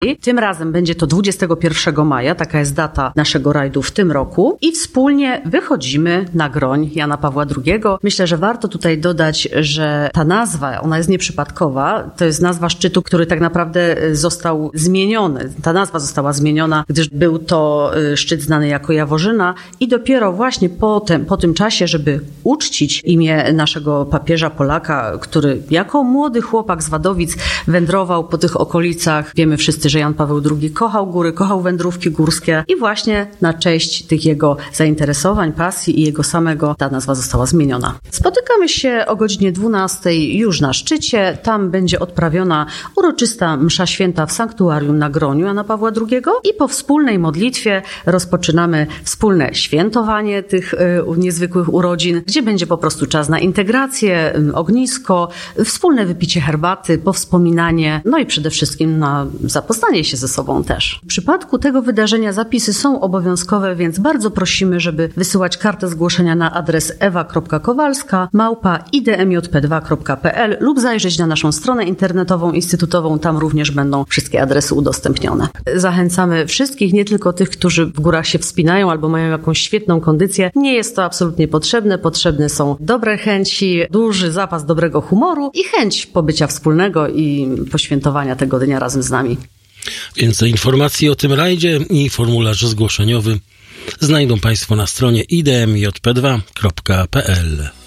Tym razem będzie to 21 maja, taka jest data naszego rajdu w tym roku i wspólnie wychodzimy na groń Jana Pawła II. Myślę, że warto tutaj dodać, że ta nazwa, ona jest nieprzypadkowa. To jest nazwa szczytu, który tak naprawdę został zmieniony. Ta nazwa została zmieniona, gdyż był to szczyt znany jako Jaworzyna i dopiero właśnie po tym czasie, żeby uczcić imię naszego papieża Polaka, który jako młody chłopak z Wadowic wędrował po tych okolicach. Wiemy wszyscy, że Jan Paweł II kochał góry, kochał wędrówki górskie i właśnie na cześć tych jego zainteresowań, pasji i jego samego ta nazwa została zmieniona. Spotykamy się o godzinie 12 już na szczycie. Tam będzie odprawiona uroczysta msza święta w sanktuarium na groniu Jana Pawła II i po wspólnej modlitwie rozpoczynamy wspólne świętowanie tych niezwykłych urodzin, gdzie będzie po prostu czas na integrację, ognisko, wspólne wypicie herbaty, powspominanie, no i przede wszystkim na zapoznanie się ze sobą też. W przypadku tego wydarzenia zapisy są obowiązkowe, więc bardzo prosimy, żeby wysyłać kartę zgłoszenia na adres ewa.kowalska@idmjp2.pl lub zajrzeć na naszą stronę internetową, instytutową, tam również będą wszystkie adresy udostępnione. Zachęcamy wszystkich, nie tylko tych, którzy w górach się wspinają albo mają jakąś świetną kondycję. Nie jest to absolutnie potrzebne. Potrzebne są dobre chęci, duży zapas dobrego humoru i chęć pobycia wspólnego i poświętowania tego dnia razem z nami. Więcej informacji o tym rajdzie i formularz zgłoszeniowy znajdą Państwo na stronie idmjp2.pl.